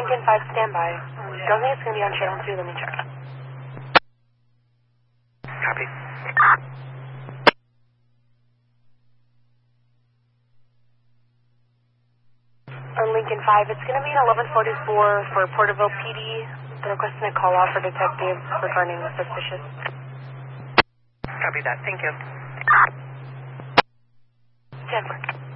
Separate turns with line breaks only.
Lincoln 5, standby. Don't think it's going to be on channel 2. Let me check.
Copy.
On Lincoln 5, it's going to be at 1144 for Porterville PD. They're requesting a call off for detectives regarding suspicious.
Copy that. Thank you.
10-4.